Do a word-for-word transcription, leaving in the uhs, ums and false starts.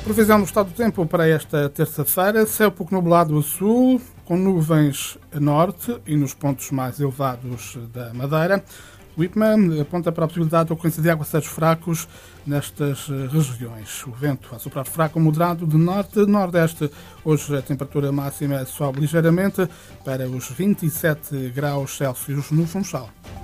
Previsão do estado do tempo para esta terça-feira: céu pouco nublado a sul, com nuvens a norte e nos pontos mais elevados da Madeira. O IPMA aponta para a possibilidade de ocorrência de aguaceiros fracos nestas regiões. O vento vai soprar fraco ou moderado de norte-nordeste. Hoje a temperatura máxima sobe ligeiramente para os vinte e sete graus Celsius no Funchal.